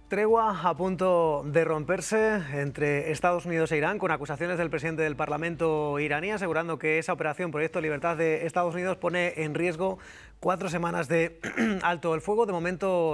Tregua a punto de romperse entre Estados Unidos e Irán, con acusaciones del presidente del Parlamento iraní asegurando que esa operación Proyecto Libertad de Estados Unidos pone en riesgo 4 semanas de alto el fuego. De momento